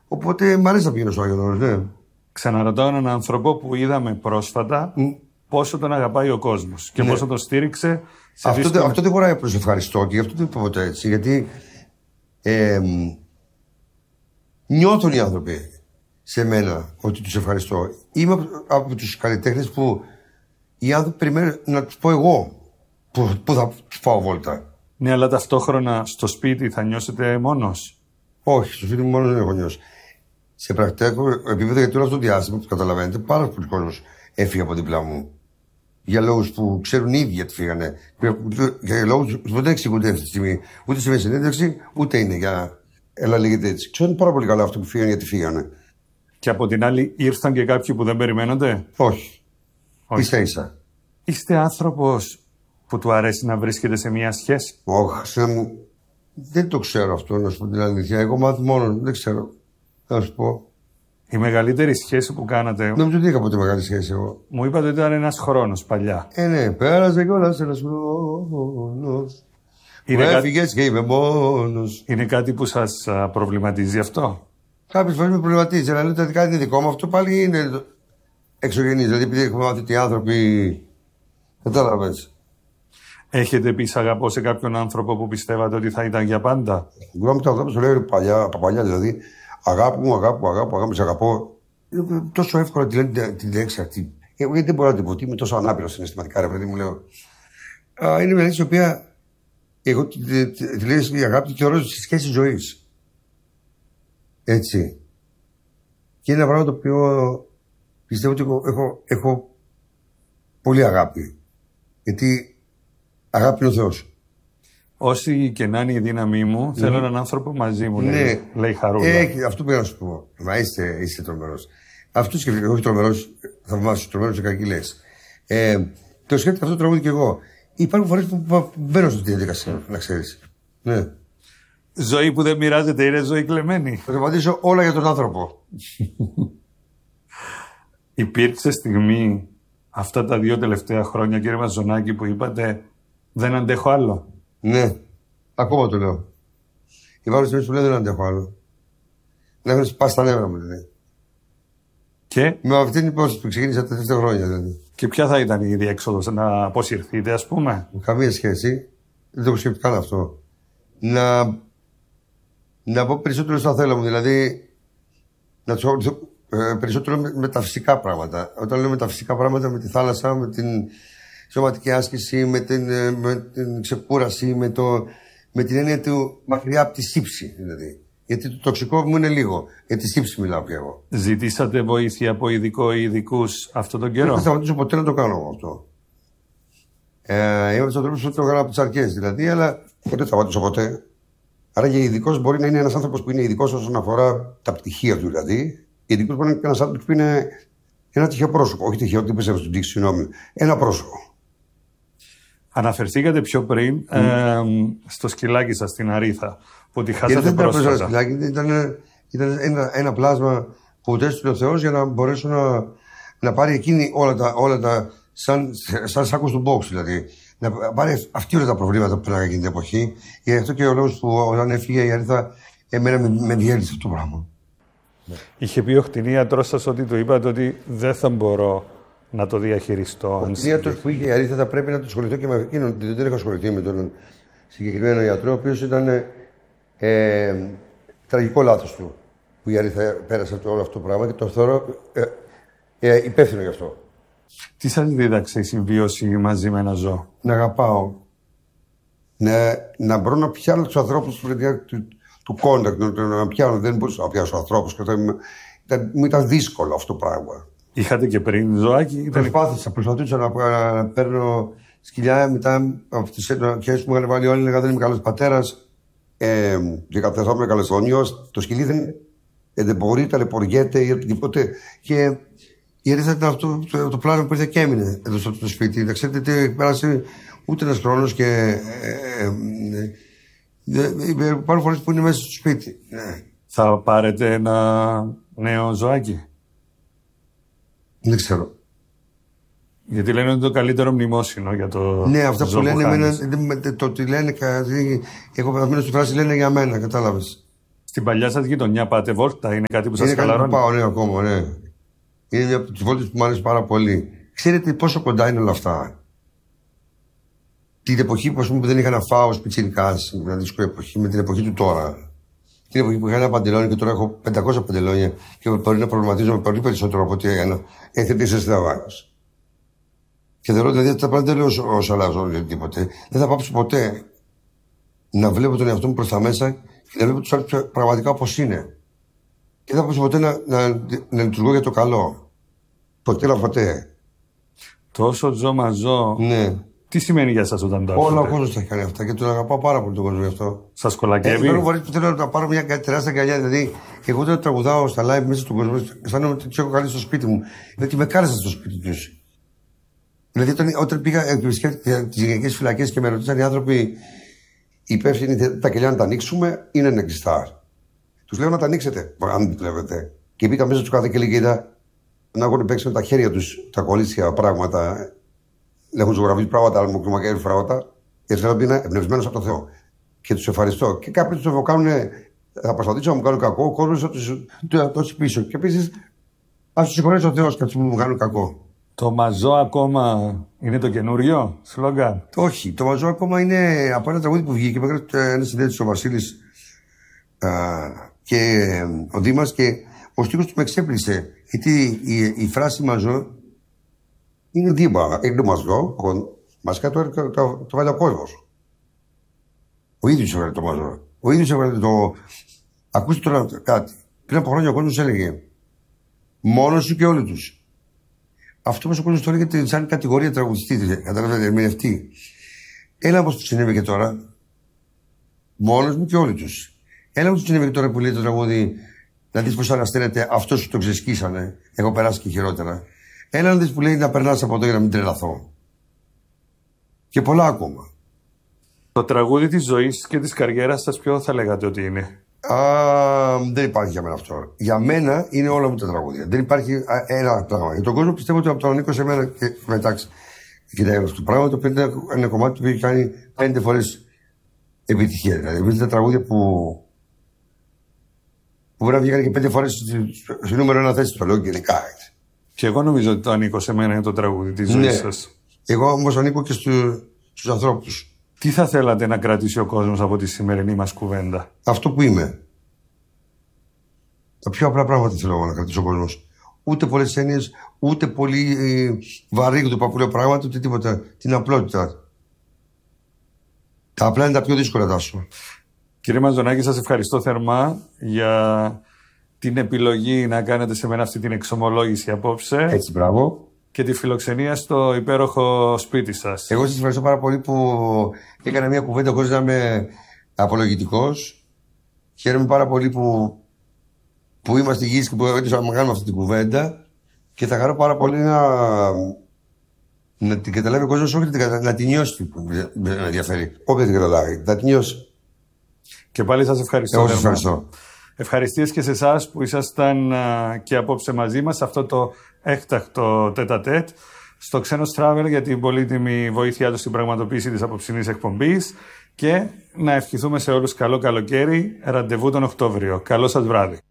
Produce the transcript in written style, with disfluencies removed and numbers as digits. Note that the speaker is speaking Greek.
Οπότε μ' αρέσει να πηγαίνω στο Άγιον Όρος, ναι. Ξαναρωτάω έναν άνθρωπο που είδαμε πρόσφατα πόσο τον αγαπάει ο κόσμος και πόσο τον στήριξε. Αυτό δεν μπορώ να προσευχαριστώ και γι' αυτό δεν το είπα ποτέ έτσι. Γιατί νιώθουν οι άνθρωποι σε μένα ότι τους ευχαριστώ. Είμαι από τους καλλιτέχνες που οι άνθρωποι περιμένουν να τους πω εγώ που θα τους πάω βόλτα. Ναι, αλλά ταυτόχρονα στο σπίτι θα νιώσετε μόνος. Όχι, στο σπίτι μου μόνος δεν έχω νιώσει. Σε πρακτικό επίπεδο, γιατί όλο αυτό το διάστημα που καταλαβαίνετε, πάρα πολλοί κόσμος έφυγε από δίπλα μου. Για λόγους που ξέρουν οι ίδιοι γιατί φύγανε. Για λόγους που δεν εξηγούνται αυτή τη στιγμή. Ούτε σε συνέντευξη, ούτε είναι για. Έλα, λέγεται έτσι. Ξέρουν πάρα πολύ καλά αυτό που φύγανε γιατί φύγανε. Και από την άλλη, ήρθαν και κάποιοι που δεν περιμένονται. Όχι. Ίσα-ίσα. Είστε άνθρωπος που του αρέσει να βρίσκεται σε μια σχέση. Όχι, δεν το ξέρω αυτό, να σου πω την αλήθεια. Εγώ μάθω μόνο, δεν ξέρω. Να σου πω. Η μεγαλύτερη σχέση που κάνατε. Νομίζω ότι είχα ποτέ μεγάλη σχέση εγώ. Μου είπατε ότι ήταν ένας χρόνος παλιά. Ναι, πέρασε κιόλας ένας χρόνος. Έφυγες και είμαι μόνος. Είναι κάτι που σας προβληματίζει αυτό? Κάποιες φορές με προβληματίζει, αλλά λέω ότι κάτι είναι δικό μου. Αυτό πάλι είναι εξωγενής. Δηλαδή, επειδή έχουμε μάθει ότι οι άνθρωποι. Κατάλαβες. Έχετε πει αγαπώ σε κάποιον άνθρωπο που πιστεύατε ότι θα ήταν για πάντα? Γνώμη τα ανθρώπου το λέω από παλιά δηλαδή. Αγάπη μου, αγάπη, σε αγαπώ. Είναι τόσο εύκολο να τη λένε την λέξη αυτή. Γιατί δεν μπορώ να την πω, είμαι τόσο ανάπηρο συναισθηματικά, ρε παιδί μου, λέω. Είναι μια λέξη η οποία εγώ τη λέω η αγάπη τη θεωρώ στη σχέση ζωή. Έτσι. Και είναι ένα πράγμα το οποίο πιστεύω ότι έχω πολύ αγάπη. Γιατί αγάπη είναι ο Θεός. Όση και να είναι η δύναμή μου, θέλω έναν άνθρωπο μαζί μου, λέει Χαρούλα. Αυτό πήγα να σου πω. Μα είσαι τρομερός. Αυτό σκέφτηκα, όχι τρομερός, θαυμάσου, τρομερός και κακή λες. Το σκέφτηκα αυτό το τραγούδι κι εγώ. Υπάρχουν φορές που μπαίνω στη διαδικασία, να ξέρεις. Ναι. Ζωή που δεν μοιράζεται είναι ζωή κλεμμένη. Θα το απαντήσω όλα για τον άνθρωπο. Υπήρξε στιγμή αυτά τα 2 τελευταία χρόνια, κύριε Μαζονάκη, που είπατε δεν αντέχω άλλο? Ναι, ακόμα το λέω. Υπάρχουν στιγμές που λέω δεν αντέχω άλλο. Να έχω σπάσει τα νεύρα μου, δηλαδή. Και με αυτή την υπόθεση που ξεκίνησα τα τελευταία χρόνια, δηλαδή. Και ποια θα ήταν η διέξοδος, να αποσυρθείτε, ας πούμε? Καμία σχέση. Δεν το έχω σκεφτεί καν αυτό. Να πω περισσότερο στα θέλω μου, δηλαδή. Να του ασχοληθώ περισσότερο με τα φυσικά πράγματα. Όταν λέω με τα φυσικά πράγματα, με τη θάλασσα, με την σωματική άσκηση, με την ξεκούραση, με την έννοια του μακριά από τη σύψη, δηλαδή. Γιατί το τοξικό μου είναι λίγο. Για τη σύψη μιλάω πια εγώ. Ζητήσατε βοήθεια από ειδικό ή ειδικούς αυτόν τον καιρό? Δεν θα σταματήσω ποτέ να το κάνω εγώ αυτό. Είμαι από του ανθρώπου που το έκανα από τι αρχέ, δηλαδή, αλλά δεν θα σταματήσω ποτέ. Άρα και ειδικό μπορεί να είναι ένα άνθρωπο που είναι ειδικό όσον αφορά τα πτυχία του, δηλαδή. Ειδικό μπορεί να είναι ένα άνθρωπο που είναι ένα τυχαίο πρόσωπο. Όχι τυχαίο, τι πιστεύω στην τύχη, συγγνώμη. Ένα πρόσωπο. Αναφερθήκατε πιο πριν στο σκυλάκι σας στην Αρίθα, που τη χάσατε πρόσφατα. Δεν ήταν σκυλάκι, ήταν ένα πλάσμα που τέστησε ο Θεός για να μπορέσω να πάρει εκείνη όλα τα σαν σάκος του box, δηλαδή. Να πάρει αυτή όλα τα προβλήματα που πέραγα εκείνη την εποχή. Γι' αυτό και ο λόγος που όταν έφυγε η Αρίθα, εμένα με διέλυσε αυτό το πράγμα. Είχε πει ο κτηνίατρος σας ότι του είπατε ότι δεν θα μπορώ να το διαχειριστώ? Ο κτηνίατρος που είχε η Αρίθα θα πρέπει να το ασχοληθώ και με εκείνον. Δεν έχω ασχοληθεί με τον συγκεκριμένο γιατρό, ο οποίος ήταν τραγικό λάθος του. Που η Αρίθα πέρασε από όλο αυτό το πράγμα και το θεωρώ υπεύθυνο γι' αυτό. Τι σας δίδαξε η συμβίωση μαζί με ένα ζώο? Να αγαπάω. Να μπορώ να πιάνω τους ανθρώπους του contact, να πιάνω. Δεν μπορούσα να πιάσω ανθρώπους. Μου ήταν δύσκολο αυτό το πράγμα. Είχατε και πριν ζωάκι? Προσπαθούσα να παίρνω σκυλιά. Μετά από τις αρχές που μου είχαν βάλει όλοι, έλεγα δεν είμαι καλός πατέρας. Και καθόμουν καλεσθόνιος. Το σκυλί δεν μπορεί, ταλαιπωριέται ή οτιδήποτε. Και η Αρίθα ήταν αυτό το πλάνο που ήρθε και έμεινε εδώ στο σπίτι. Να ξέρετε ότι πέρασε ούτε ένας χρόνος και υπάρχουν φορές που είναι μέσα στο σπίτι. Θα πάρετε ένα νέο ζωάκι? Δεν ξέρω. Γιατί λένε ότι είναι το καλύτερο μνημόσυνο για το. Ναι, αυτά που λένε εμένα, το ότι λένε. Εγώ παθαίνω στη φράση λένε για μένα, κατάλαβες. Στην παλιά σας γειτονιά πάτε βόλτα, είναι κάτι που σας χαλαρώνει? Είναι κάτι που πάω, ναι, ακόμα, ναι. Είναι μια από τις βόλτες που μου αρέσει πάρα πολύ. Ξέρετε πόσο κοντά είναι όλα αυτά? Την εποχή που δεν είχα να φάω ως πιτσιρικάς, δηλαδή εποχή, με την εποχή του τώρα. Την εποχή που είχα ένα παντελόνι και τώρα έχω 500 παντελόνια και μπορεί να προβληματίζομαι πολύ περισσότερο από ό,τι έκανα. Έχετε σε συνταγάγος. Και θεωρώ δηλαδή ότι τα πράγματα δεν λέω ως αλλάζω τίποτε. Δεν θα πάψω ποτέ να βλέπω τον εαυτό μου προς τα μέσα και να βλέπω τους άλλους πραγματικά όπως είναι. Και δεν θα πάψω ποτέ να λειτουργώ για το καλό. Ποτέ. Τόσο ζω μαζό. Ναι. Τι σημαίνει για σας όταν το ακούτε? Όλο ο κόσμος τα έχει κάνει αυτά και τον αγαπάω πάρα πολύ τον κόσμο γι' αυτό. Σας κολακεύει? Υπάρχουν φορές που θέλω να πάρω μια τεράστια αγκαλιά. Δηλαδή, εγώ όταν τραγουδάω στα live μέσα στον κόσμο, αισθάνομαι ότι τους έχω καλέσει στο σπίτι μου. Δηλαδή, με κάλεσαν στο σπίτι τους. Δηλαδή, όταν πήγα επισκέφτηκα τις γυναικές φυλακές και με ρωτήσαν οι άνθρωποι υπεύθυνοι τα κελιά να τα ανοίξουμε ή να είναι κλειστά. Τους λέω να τα ανοίξετε, αν δεν δουλεύετε. Και μπήκα μέσα του κάθε και λέει: Κοίτα, να έχουν παίξει με τα χέρια τους τα κολλήσια πράγματα. Έχουν ζωγραφίσει πράγματα, αλλά μου κλιμακέρι πράγματα. Και θέλω να είναι εμπνευσμένος από το Θεό. Και τους ευχαριστώ. Και κάποιοι τους κάνουν, θα προσπαθήσω να μου κάνουν κακό, ο κόσμος θα τους δώσει πίσω. Και επίσης, ας τους συγχωρέσει ο Θεός και μου κάνουν κακό. Το μαζό ακόμα είναι το καινούριο σλόγγαν? Όχι. Το μαζό ακόμα είναι από ένα τραγούδι που βγήκε. Με έκανε ένα συνέντευξη ο Βασίλης και ο Δήμας και ο στίχος του με εξέπλησε. Γιατί η φράση μαζό είναι δίμα. Είναι το μαζό. Μασικά το βάλει ο κόσμος. Ο ίδιος έβγαλε το μαζό. Ο ίδιος έβγαλε το. Ακούστε τώρα κάτι. Πριν από χρόνια ο κόσμος έλεγε μόνος σου και όλοι τους. Αυτό που ο κόσμος το έλεγε σαν κατηγορία τραγουδιστή. Καταλαβαίνετε, ερμηνευτή. Έλα όπως του συνέβη και τώρα. Μόνος μου και όλοι τους. Έλα όπως του συνέβη και τώρα που λέει το τραγούδι. Να δεις πώς ανασταίνεται αυτός που το ξεσκίσανε. Έχω περάσει και χειρότερα. Έλα να δεις που λέει να περνάς από εδώ για να μην τρελαθώ. Και πολλά ακόμα. Το τραγούδι της ζωής και της καριέρας σας ποιο θα λέγατε ότι είναι? Δεν υπάρχει για μένα αυτό. Για μένα είναι όλα μου τα τραγούδια. Δεν υπάρχει ένα πράγμα. Για τον κόσμο πιστεύω ότι από τον ανήκω σε μένα και μεταξύ. Κοιτάξτε αυτό το πράγμα το οποίο είναι ένα κομμάτι που έχει κάνει 5 φορές επιτυχία. Δηλαδή, βρείτε τα τραγούδια που μπορεί να βγήκαν και 5 φορές στη νούμερο 1 θέση. Το λέω γενικά. Και εγώ νομίζω ότι το ανήκω σε μένα είναι το τραγούδι της ζωής σας. Εγώ όμως ανήκω και στους ανθρώπους. Τι θα θέλατε να κρατήσει ο κόσμος από τη σημερινή μας κουβέντα? Αυτό που είμαι. Τα πιο απλά πράγματα θέλω να κρατήσει ο κόσμος. Ούτε πολλές έννοιες, ούτε πολύ βαρύγδουπα που λέω πράγματα, ούτε τίποτα. Την απλότητα. Τα απλά είναι τα πιο δύσκολα, Τάσο. Κύριε Μαζονάκη, σας ευχαριστώ θερμά για την επιλογή να κάνετε σε μένα αυτή την εξομολόγηση απόψε. Έτσι, μπράβο. Και τη φιλοξενία στο υπέροχο σπίτι σας. Εγώ σας ευχαριστώ πάρα πολύ που έκανα μια κουβέντα χωρίς να είμαι απολογητικός. Χαίρομαι πάρα πολύ που είμαστε υγιείς και που έτυχα να κάνουμε αυτή την κουβέντα. Και θα χαρώ πάρα πολύ να την καταλάβει ο κόσμος, όχι να την νιώσει που με ενδιαφέρει. Όποια την καταλάβει, να την νιώσει. Και πάλι σας ευχαριστώ. Εγώ σας ευχαριστώ. Ευχαριστίες και σε εσάς που ήσασταν και απόψε μαζί μας σε αυτό το έκτακτο τέτα-τέτ στο Ξένος Travel για την πολύτιμη βοήθειά του στην πραγματοποίηση της απόψινής εκπομπής και να ευχηθούμε σε όλους καλό καλοκαίρι, ραντεβού τον Οκτώβριο. Καλό σας βράδυ.